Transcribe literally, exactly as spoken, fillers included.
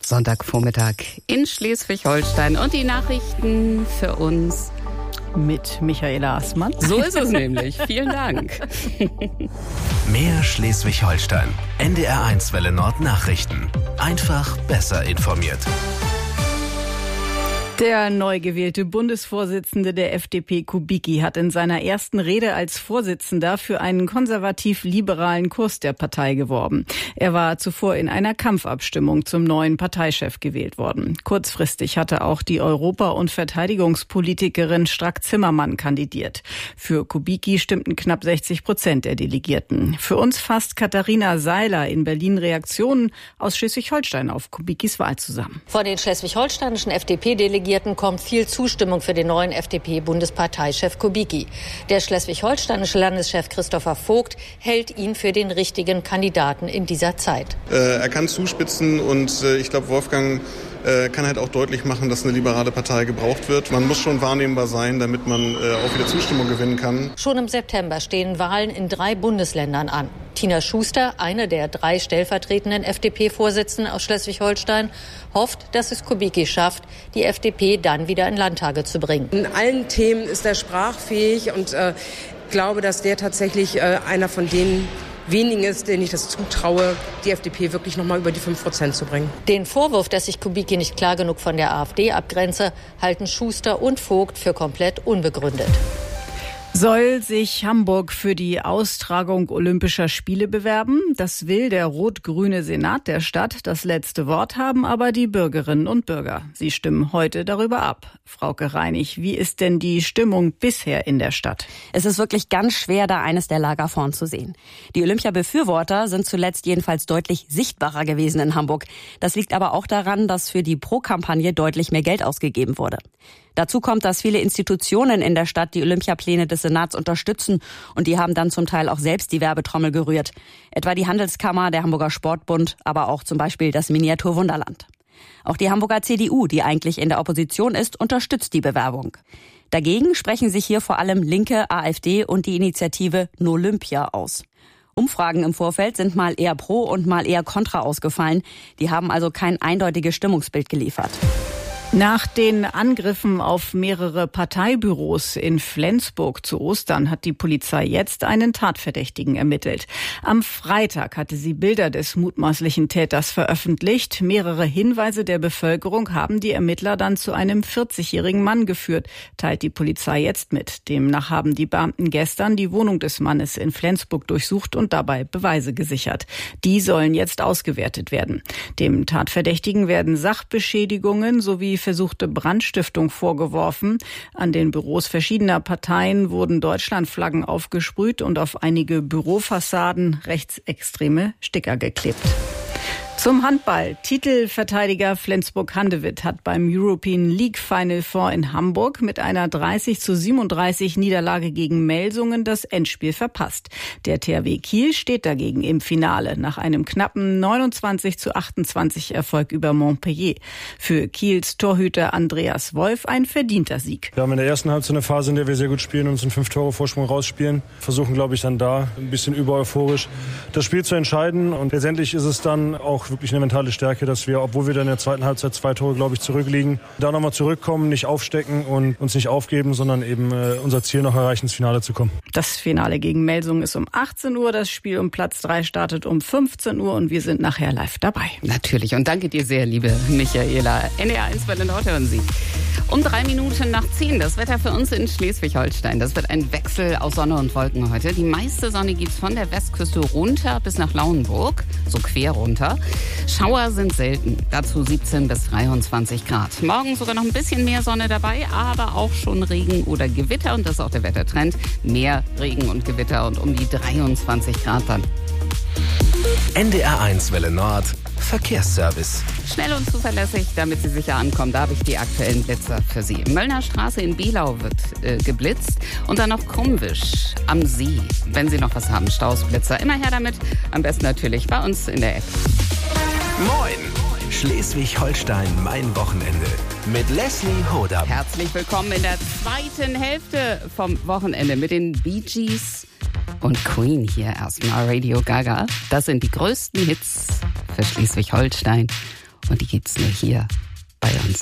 Sonntagvormittag in Schleswig-Holstein und die Nachrichten für uns mit Michaela Assmann. So ist es nämlich. Vielen Dank. Mehr Schleswig-Holstein. N D R eins Welle Nord Nachrichten. Einfach besser informiert. Der neu gewählte Bundesvorsitzende der F D P, Kubicki, hat in seiner ersten Rede als Vorsitzender für einen konservativ-liberalen Kurs der Partei geworben. Er war zuvor in einer Kampfabstimmung zum neuen Parteichef gewählt worden. Kurzfristig hatte auch die Europa- und Verteidigungspolitikerin Strack-Zimmermann kandidiert. Für Kubicki stimmten knapp sechzig Prozent der Delegierten. Für uns fasst Katharina Seiler in Berlin Reaktionen aus Schleswig-Holstein auf Kubickis Wahl zusammen. Von den schleswig-holsteinischen F D P-Delegierten kommt viel Zustimmung für den neuen F D P-Bundesparteichef Kubicki. Der schleswig-holsteinische Landeschef Christopher Vogt hält ihn für den richtigen Kandidaten in dieser Zeit. Äh, er kann zuspitzen und äh, ich glaube, Wolfgang äh, kann halt auch deutlich machen, dass eine liberale Partei gebraucht wird. Man muss schon wahrnehmbar sein, damit man äh, auch wieder Zustimmung gewinnen kann. Schon im September stehen Wahlen in drei Bundesländern an. Tina Schuster, eine der drei stellvertretenden F D P-Vorsitzenden aus Schleswig-Holstein, hofft, dass es Kubicki schafft, die F D P dann wieder in Landtage zu bringen. In allen Themen ist er sprachfähig und äh, glaube, dass der tatsächlich äh, einer von den wenigen ist, denen ich das zutraue, die F D P wirklich noch mal über die fünf Prozent zu bringen. Den Vorwurf, dass sich Kubicki nicht klar genug von der AfD abgrenze, halten Schuster und Vogt für komplett unbegründet. Soll sich Hamburg für die Austragung Olympischer Spiele bewerben? Das will der rot-grüne Senat der Stadt. Das letzte Wort haben aber die Bürgerinnen und Bürger. Sie stimmen heute darüber ab. Frauke Reinig, wie ist denn die Stimmung bisher in der Stadt? Es ist wirklich ganz schwer, da eines der Lager vorn zu sehen. Die Olympia-Befürworter sind zuletzt jedenfalls deutlich sichtbarer gewesen in Hamburg. Das liegt aber auch daran, dass für die Pro-Kampagne deutlich mehr Geld ausgegeben wurde. Dazu kommt, dass viele Institutionen in der Stadt die Olympiapläne des Senats unterstützen und die haben dann zum Teil auch selbst die Werbetrommel gerührt. Etwa die Handelskammer, der Hamburger Sportbund, aber auch zum Beispiel das Miniaturwunderland. Auch die Hamburger C D U, die eigentlich in der Opposition ist, unterstützt die Bewerbung. Dagegen sprechen sich hier vor allem Linke, AfD und die Initiative Nolympia aus. Umfragen im Vorfeld sind mal eher pro und mal eher kontra ausgefallen. Die haben also kein eindeutiges Stimmungsbild geliefert. Nach den Angriffen auf mehrere Parteibüros in Flensburg zu Ostern hat die Polizei jetzt einen Tatverdächtigen ermittelt. Am Freitag hatte sie Bilder des mutmaßlichen Täters veröffentlicht. Mehrere Hinweise der Bevölkerung haben die Ermittler dann zu einem vierzigjährigen Mann geführt, teilt die Polizei jetzt mit. Demnach haben die Beamten gestern die Wohnung des Mannes in Flensburg durchsucht und dabei Beweise gesichert. Die sollen jetzt ausgewertet werden. Dem Tatverdächtigen werden Sachbeschädigungen sowie versuchte Brandstiftung vorgeworfen. An den Büros verschiedener Parteien wurden Deutschlandflaggen aufgesprüht und auf einige Bürofassaden rechtsextreme Sticker geklebt. Zum Handball. Titelverteidiger Flensburg-Handewitt hat beim European League Final Four in Hamburg mit einer dreißig zu siebenunddreißig Niederlage gegen Melsungen das Endspiel verpasst. Der T H W Kiel steht dagegen im Finale nach einem knappen neunundzwanzig zu achtundzwanzig Erfolg über Montpellier. Für Kiels Torhüter Andreas Wolf ein verdienter Sieg. Wir haben in der ersten Halbzeit eine Phase, in der wir sehr gut spielen und uns einen fünf Tore Vorsprung rausspielen. Versuchen, glaube ich, dann da ein bisschen übereuphorisch das Spiel zu entscheiden. Und letztendlich ist es dann auch wirklich eine mentale Stärke, dass wir, obwohl wir dann in der zweiten Halbzeit zwei Tore, glaube ich, zurückliegen, da nochmal zurückkommen, nicht aufstecken und uns nicht aufgeben, sondern eben äh, unser Ziel noch erreichen, ins Finale zu kommen. Das Finale gegen Melsungen ist um achtzehn Uhr, das Spiel um Platz drei startet um fünfzehn Uhr und wir sind nachher live dabei. Natürlich und danke dir sehr, liebe Michaela. N D R eins Welle Nord hören Sie. Um drei Minuten nach zehn, das Wetter für uns in Schleswig-Holstein. Das wird ein Wechsel aus Sonne und Wolken heute. Die meiste Sonne gibt's von der Westküste runter bis nach Lauenburg, so quer runter. Schauer sind selten, dazu siebzehn bis dreiundzwanzig Grad. Morgen sogar noch ein bisschen mehr Sonne dabei, aber auch schon Regen oder Gewitter. Und das ist auch der Wettertrend. Mehr Regen und Gewitter und um die dreiundzwanzig Grad dann. N D R eins Welle Nord Verkehrsservice. Schnell und zuverlässig, damit Sie sicher ankommen. Da habe ich die aktuellen Blitzer für Sie. Möllner Straße in Bielau wird äh, geblitzt und dann noch Krummwisch am See. Wenn Sie noch was haben, Stausblitzer, immer her damit. Am besten natürlich bei uns in der App. Moin! Schleswig-Holstein, mein Wochenende. Mit Leslie Hodam. Herzlich willkommen in der zweiten Hälfte vom Wochenende mit den Bee Gees und Queen hier erstmal. Radio Gaga. Das sind die größten Hits für Schleswig-Holstein Und die gibt's nur hier bei uns.